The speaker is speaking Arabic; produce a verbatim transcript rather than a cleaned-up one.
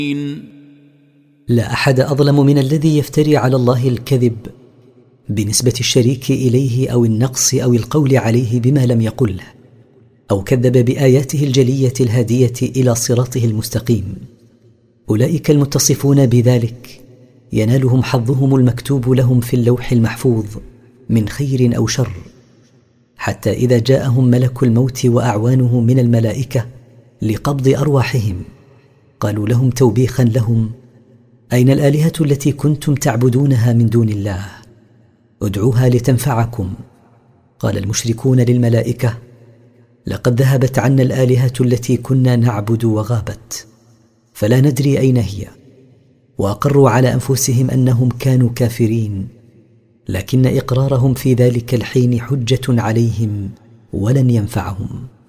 لا أحد أظلم من الذي يفتري على الله الكذب بنسبة الشريك إليه أو النقص أو القول عليه بما لم يقله، أو كذب بآياته الجلية الهادية إلى صراطه المستقيم. أولئك المتصفون بذلك ينالهم حظهم المكتوب لهم في اللوح المحفوظ من خير أو شر، حتى إذا جاءهم ملك الموت وأعوانه من الملائكة لقبض أرواحهم قالوا لهم توبيخا لهم: أين الآلهة التي كنتم تعبدونها من دون الله؟ ادعوها لتنفعكم. قال المشركون للملائكة: لقد ذهبت عنا الآلهة التي كنا نعبد وغابت، فلا ندري أين هي. وأقروا على أنفسهم أنهم كانوا كافرين، لكن إقرارهم في ذلك الحين حجة عليهم ولن ينفعهم.